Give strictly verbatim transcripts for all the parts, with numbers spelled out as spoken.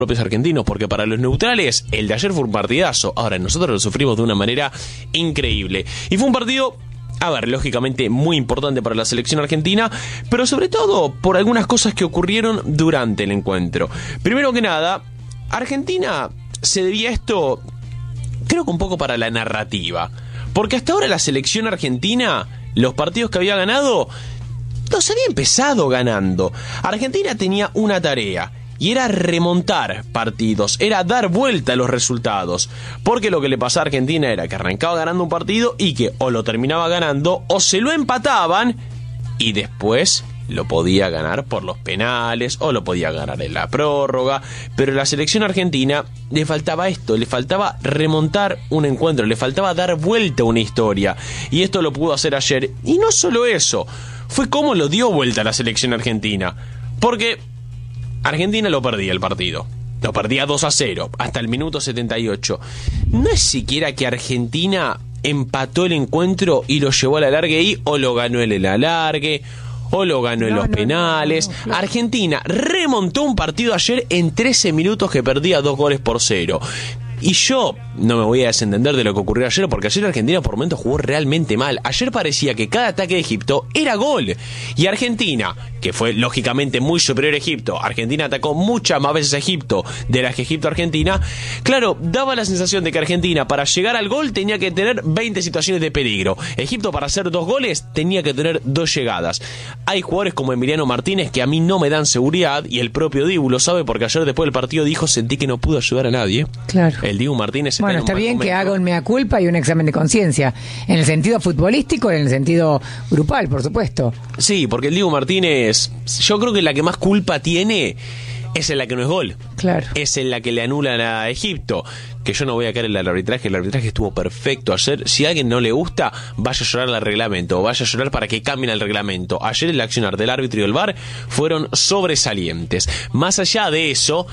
propios argentinos, porque para los neutrales el de ayer fue un partidazo. Ahora nosotros lo sufrimos de una manera increíble. Y fue un partido, a ver, lógicamente muy importante para la selección argentina, pero sobre todo por algunas cosas que ocurrieron durante el encuentro. Primero que nada, Argentina se debía esto, creo que un poco para la narrativa, porque hasta ahora la selección argentina, los partidos que había ganado, los había empezado ganando. Argentina tenía una tarea, y era remontar partidos, era dar vuelta a los resultados. Porque lo que le pasaba a Argentina era que arrancaba ganando un partido y que o lo terminaba ganando o se lo empataban y después lo podía ganar por los penales o lo podía ganar en la prórroga. Pero a la selección argentina le faltaba esto, le faltaba remontar un encuentro, le faltaba dar vuelta a una historia. Y esto lo pudo hacer ayer. Y no solo eso, fue como lo dio vuelta a la selección argentina. Porque Argentina lo perdía el partido. Lo perdía dos a cero hasta el minuto setenta y ocho. No es siquiera que Argentina empató el encuentro y lo llevó al alargue y o lo ganó en el alargue o lo ganó en no, los no, penales. No, no, no, no. Argentina remontó un partido ayer en trece minutos que perdía dos goles por cero. Y yo no me voy a desentender de lo que ocurrió ayer, porque ayer Argentina por momentos jugó realmente mal. Ayer parecía que cada ataque de Egipto era gol. Y Argentina, que fue lógicamente muy superior a Egipto, Argentina atacó muchas más veces a Egipto de las que Egipto a Argentina. Claro, daba la sensación de que Argentina para llegar al gol tenía que tener veinte situaciones de peligro. Egipto para hacer dos goles tenía que tener dos llegadas. Hay jugadores como Emiliano Martínez que a mí no me dan seguridad, y el propio Dibu lo sabe porque ayer después del partido dijo: sentí que no pudo ayudar a nadie. Claro. El Dibu Martínez está bueno, en un está bien momento. Que haga un mea culpa y un examen de conciencia, en el sentido futbolístico y en el sentido grupal, por supuesto. Sí, porque el Dibu Martínez, yo creo que la que más culpa tiene es en la que no es gol. Claro. Es en la que le anulan a Egipto. Que yo no voy a caer en el arbitraje, el arbitraje estuvo perfecto ayer. Si a alguien no le gusta, vaya a llorar al reglamento, vaya a llorar para que cambien el reglamento. Ayer el accionar del árbitro y del V A R fueron sobresalientes. Más allá de eso,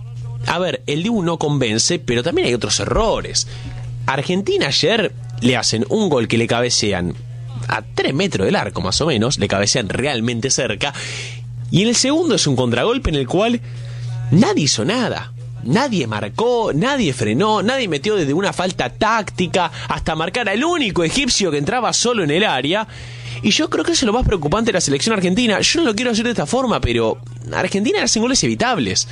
a ver, el Dibu no convence, pero también hay otros errores. Argentina ayer le hacen un gol que le cabecean a tres metros del arco más o menos, le cabecean realmente cerca, y en el segundo es un contragolpe en el cual nadie hizo nada. Nadie marcó, nadie frenó, nadie metió desde una falta táctica hasta marcar al único egipcio que entraba solo en el área. Y yo creo que eso es lo más preocupante de la selección argentina. Yo no lo quiero hacer de esta forma, pero Argentina hace goles evitables.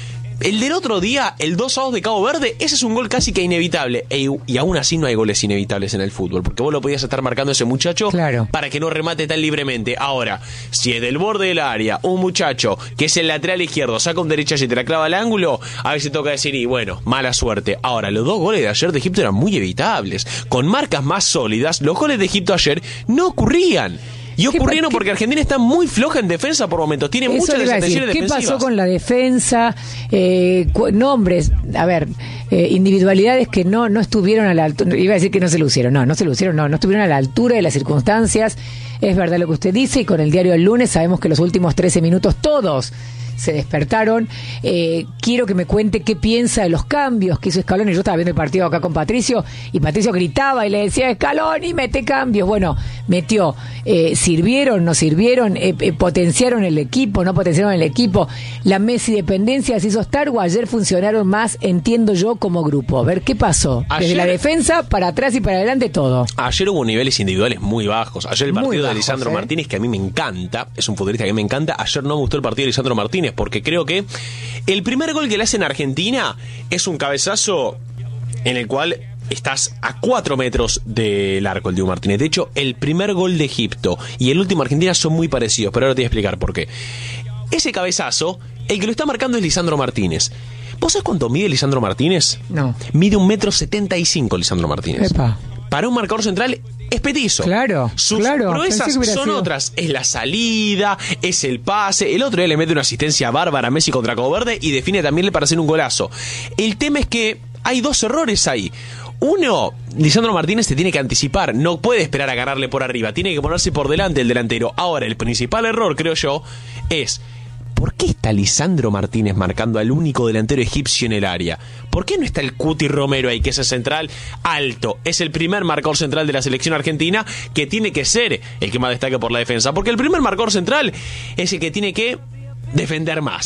El del otro día, el dos a dos de Cabo Verde, ese es un gol casi que inevitable. E, y aún así no hay goles inevitables en el fútbol, porque vos lo podías estar marcando a ese muchacho, claro, para que no remate tan libremente. Ahora, si es del borde del área un muchacho que es el lateral izquierdo, saca un derechazo y te la clava al ángulo, a veces toca decir, y bueno, mala suerte. Ahora, los dos goles de ayer de Egipto eran muy evitables. Con marcas más sólidas, los goles de Egipto ayer no ocurrían. Y ocurrieron porque Argentina está muy floja en defensa por momentos. Tiene muchas desatenciones defensivas. ¿Qué pasó con la defensa? Eh, nombres, a ver, eh, individualidades que no, no estuvieron a la altura. Iba a decir que no se lucieron. No, no se lucieron, no. No estuvieron a la altura de las circunstancias. Es verdad lo que usted dice. Y con el diario del lunes sabemos que los últimos trece minutos todos se despertaron. Eh, quiero que me cuente qué piensa de los cambios que hizo Scaloni. Yo estaba viendo el partido acá con Patricio y Patricio gritaba y le decía: Scaloni, mete cambios. Bueno, metió. Eh, ¿Sirvieron? ¿No sirvieron? Eh, eh, ¿Potenciaron el equipo? ¿No potenciaron el equipo? ¿La Messi dependencia se hizo estar o ayer funcionaron más, entiendo yo, como grupo? A ver, ¿qué pasó? Ayer, desde la defensa, para atrás y para adelante, todo. Ayer hubo niveles individuales muy bajos. Ayer el partido bajos, de Lisandro ¿eh? Martínez, que a mí me encanta, es un futbolista que me encanta. Ayer no me gustó el partido de Lisandro Martínez, porque creo que el primer gol que le hacen a Argentina es un cabezazo en el cual estás a cuatro metros del arco, el Dibu Martínez. De hecho, el primer gol de Egipto y el último de Argentina son muy parecidos, pero ahora te voy a explicar por qué. Ese cabezazo, el que lo está marcando es Lisandro Martínez. ¿Vos sabés cuánto mide Lisandro Martínez? No. Mide un metro setenta y cinco Lisandro Martínez. Epa. Para un marcador central es petizo. Claro, Sus claro, proezas son sido... otras. Es la salida, es el pase. El otro día le mete una asistencia bárbara a Messi contra Cabo Verde y define también para hacer un golazo. El tema es que hay dos errores ahí. Uno, Lisandro Martínez se tiene que anticipar, no puede esperar a ganarle por arriba, tiene que ponerse por delante el delantero. Ahora, el principal error, creo yo, es: ¿por qué está Lisandro Martínez marcando al único delantero egipcio en el área? ¿Por qué no está el Cuti Romero ahí, que es el central alto? Es el primer marcador central de la selección argentina, que tiene que ser el que más destaque por la defensa, porque el primer marcador central es el que tiene que defender más.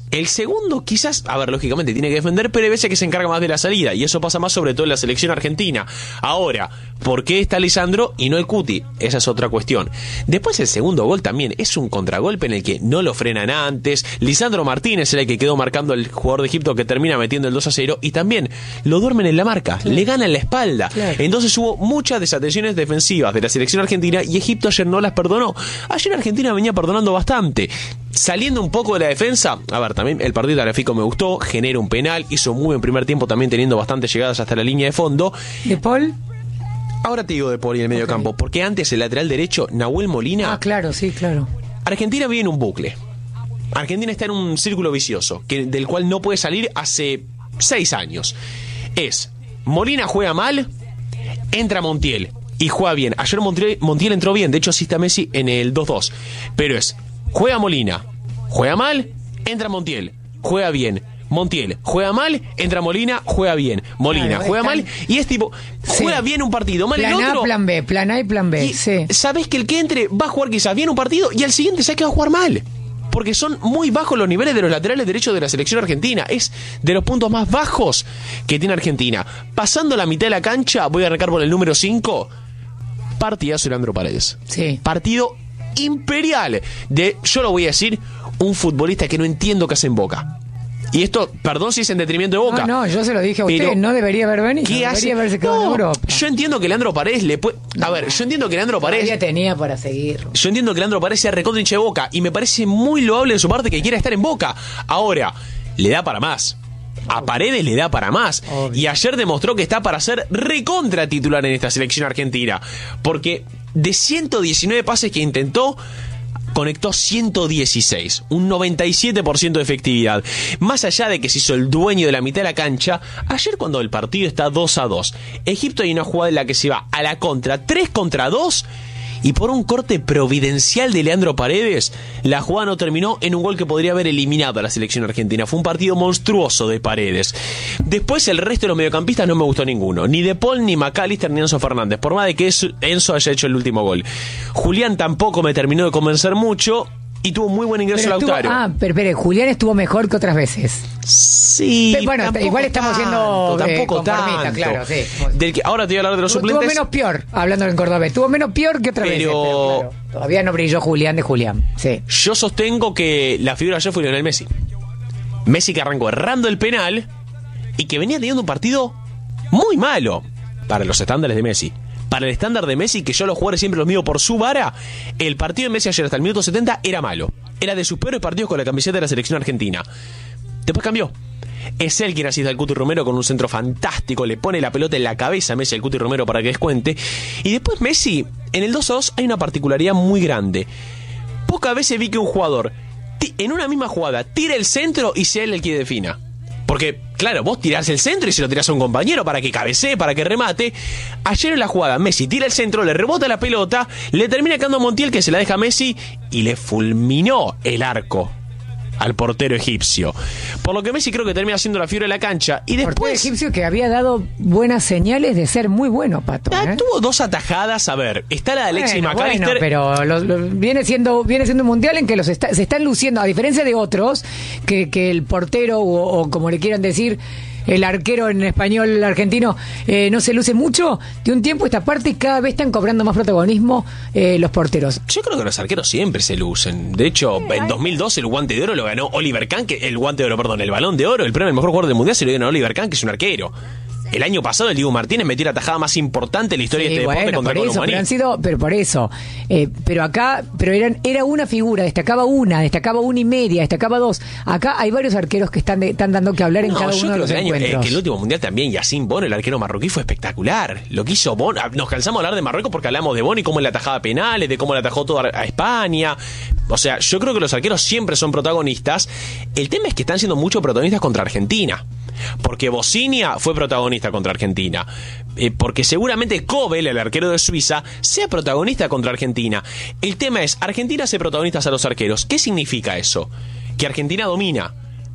El segundo, quizás, a ver, lógicamente tiene que defender, pero hay veces que se encarga más de la salida, y eso pasa más sobre todo en la selección argentina. Ahora, ¿por qué está Lisandro y no el Cuti? Esa es otra cuestión. Después el segundo gol también es un contragolpe en el que no lo frenan antes. Lisandro Martínez era el que quedó marcando al jugador de Egipto que termina metiendo el dos a cero, y también lo duermen en la marca, claro. Le ganan la espalda. Claro. Entonces hubo muchas desatenciones defensivas de la selección argentina y Egipto ayer no las perdonó. Ayer Argentina venía perdonando bastante. Saliendo un poco de la defensa, a ver, también el partido de Tagliafico me gustó, genera un penal, hizo muy buen primer tiempo también teniendo bastantes llegadas hasta la línea de fondo. ¿De Paul? Ahora te digo de Paul y el medio okay. campo, porque antes el lateral derecho, Nahuel Molina... Ah, claro, sí, claro. Argentina vive en un bucle. Argentina está en un círculo vicioso, que, del cual no puede salir hace seis años. Es, Molina juega mal, entra Montiel y juega bien. Ayer Montiel, Montiel entró bien, de hecho asiste a Messi en el dos dos. Pero es... Juega Molina, juega mal, entra Montiel, juega bien. Montiel, juega mal, entra Molina, juega bien. Molina, claro, juega mal, y es tipo, juega sí. bien un partido, mal plan el otro. A, plan B, plan A y plan B, y sí. Sabés que el que entre va a jugar quizás bien un partido y al siguiente sabés que va a jugar mal. Porque son muy bajos los niveles de los laterales derechos de la selección argentina. Es de los puntos más bajos que tiene Argentina. Pasando la mitad de la cancha, voy a arrancar por el número cinco. Partidazo Leandro Paredes. Sí. Partido imperial de, yo lo voy a decir, un futbolista que no entiendo qué hace en Boca. Y esto, perdón si es en detrimento de Boca. No, no, yo se lo dije a usted, no debería haber venido. ¿Qué no hace? Debería haberse quedado no, en Europa. Yo entiendo que Leandro Paredes le puede... A no, ver, yo entiendo que Leandro Paredes... Ya tenía para seguir. Yo entiendo que Leandro Paredes sea recontra hincha de Boca, y me parece muy loable de su parte que quiera estar en Boca. Ahora, le da para más. A Paredes le da para más. Obvio. Y ayer demostró que está para ser recontra titular en esta selección argentina. Porque de ciento diecinueve pases que intentó, conectó ciento dieciséis, un noventa y siete por ciento de efectividad. Más allá de que se hizo el dueño de la mitad de la cancha, ayer cuando el partido está dos a dos, Egipto hay una jugada en la que se va a la contra, tres contra dos, y por un corte providencial de Leandro Paredes, la jugada no terminó en un gol que podría haber eliminado a la selección argentina. Fue un partido monstruoso de Paredes. Después el resto de los mediocampistas no me gustó ninguno, ni De Paul, ni McAllister, ni Enzo Fernández, por más de que Enzo haya hecho el último gol. Julián tampoco me terminó de convencer mucho, y tuvo muy buen ingreso pero Lautaro. Estuvo, ah, pero, pero Julián estuvo mejor que otras veces. Sí, pero bueno, igual estamos tanto, siendo tampoco eh, tanto. Claro, sí. Del que ahora te voy a hablar de los tuvo, suplentes. Tuvo menos peor, hablando en cordobés. Tuvo menos peor que otras pero... veces. Pero claro, todavía no brilló Julián de Julián. Sí. Yo sostengo que la figura ayer fue Lionel Messi. Messi que arrancó errando el penal y que venía teniendo un partido muy malo para los estándares de Messi. Para el estándar de Messi, que yo los jugadores siempre los mido por su vara, el partido de Messi ayer hasta el minuto setenta era malo. Era de sus peores partidos con la camiseta de la selección argentina. Después cambió. Es él quien asiste al Cuti Romero con un centro fantástico, le pone la pelota en la cabeza a Messi al Cuti Romero para que descuente. Y después Messi, en el dos a dos hay una particularidad muy grande. Pocas veces vi que un jugador, en una misma jugada, tira el centro y sea él el que defina. Porque, claro, vos tirás el centro y se lo tirás a un compañero para que cabecee, para que remate. Ayer en la jugada, Messi tira el centro, le rebota la pelota, le termina quedando a Montiel, que se la deja a Messi, y le fulminó el arco al portero egipcio. Por lo que Messi creo que termina siendo la fiebre de la cancha. Y después... Portero egipcio que había dado buenas señales de ser muy bueno, Pato. Ah, ¿eh? Tuvo dos atajadas, a ver, está la de Alexis bueno, McAllister. Bueno, pero lo, lo, viene siendo viene siendo un mundial en que los está, se están luciendo, a diferencia de otros, que, que el portero, o, o como le quieran decir, el arquero en español argentino, eh, no se luce mucho. De un tiempo a esta parte cada vez están cobrando más protagonismo eh, los porteros. Yo creo que los arqueros siempre se lucen. De hecho, eh, en dos mil dos el guante de oro lo ganó Oliver Kahn, que el guante de oro, perdón, el balón de oro, el premio al mejor jugador del mundial se lo dieron a Oliver Kahn, que es un arquero. El año pasado el Diego Martínez metió la tajada más importante en la historia sí, de este bueno, deporte contra por eso, Colomani. Pero han sido, pero por eso, eh, pero acá, pero eran, era una figura, destacaba una, destacaba una y media, destacaba dos. Acá hay varios arqueros que están, de, están dando que hablar en no, cada yo uno de los que el año, encuentros. Eh, que el último mundial también, Yacine Bono, el arquero marroquí, fue espectacular. Lo que hizo Bono, nos cansamos de hablar de Marruecos porque hablamos de Bono y cómo le atajaba penales, de cómo le atajó todo a España. O sea, yo creo que los arqueros siempre son protagonistas. El tema es que están siendo muchos protagonistas contra Argentina. Porque Bocinia fue protagonista contra Argentina. Eh, porque seguramente Kobel, el arquero de Suiza, sea protagonista contra Argentina. El tema es, Argentina hace protagonistas a los arqueros. ¿Qué significa eso? Que Argentina domina.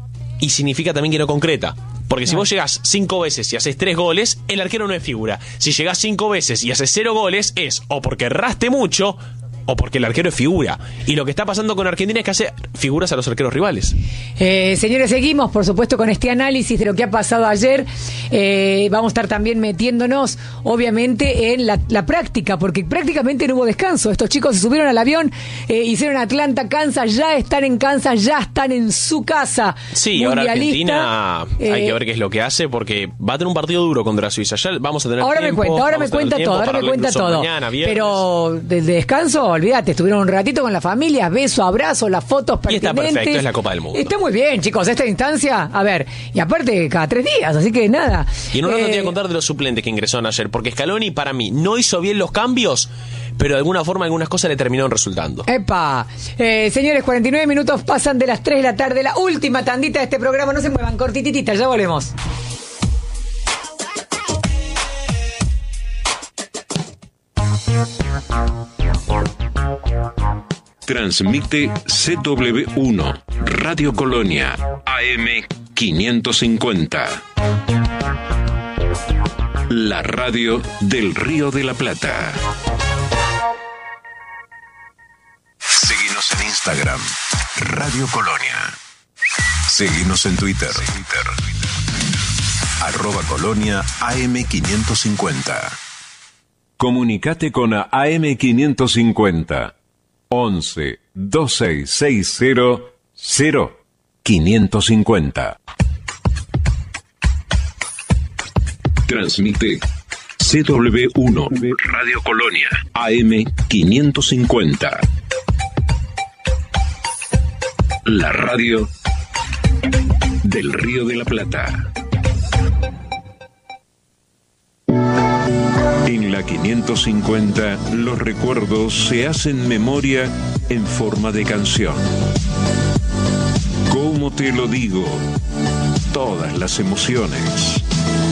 Y significa también que no concreta. Porque si vos llegás cinco veces y haces tres goles, el arquero no es figura. Si llegás cinco veces y haces cero goles, es o porque erraste mucho o porque el arquero es figura. Y lo que está pasando con Argentina es que hace figuras a los arqueros rivales. Eh, señores, seguimos, por supuesto, con este análisis de lo que ha pasado ayer. Eh, vamos a estar también metiéndonos, obviamente, en la, la práctica, porque prácticamente no hubo descanso. Estos chicos se subieron al avión, eh, hicieron Atlanta, Kansas, ya están en Kansas, ya están en su casa. Sí, ahora Argentina eh, hay que ver qué es lo que hace, porque va a tener un partido duro contra Suiza. Ya vamos a tener Ahora tiempo, me cuenta, ahora me cuenta todo, ahora me cuenta todo. Mañana, pero del descanso, olvídate, estuvieron un ratito con la familia, beso, abrazo, las fotos pertinentes. Y está perfecto, es la Copa del Mundo. Está muy bien, chicos, esta instancia, a ver, y aparte cada tres días, así que nada. Y en un rato eh, te voy a contar de los suplentes que ingresaron ayer, porque Scaloni para mí no hizo bien los cambios, pero de alguna forma algunas cosas le terminaron resultando. Epa, eh, señores, cuarenta y nueve minutos pasan de las tres de la tarde, la última tandita de este programa, no se muevan, cortititita, ya volvemos. Transmite C W uno, Radio Colonia, A M quinientos cincuenta. La radio del Río de la Plata. Seguinos en Instagram, Radio Colonia. Seguinos en Twitter, Twitter. Arroba Colonia A M quinientos cincuenta. Comunicate con A M quinientos cincuenta. once, dos seis seis cero, cero, quinientos cincuenta. Transmite C W uno, Radio Colonia, A M quinientos cincuenta. La radio del Río de la Plata. En la quinientos cincuenta, los recuerdos se hacen memoria en forma de canción. ¿Cómo te lo digo? Todas las emociones.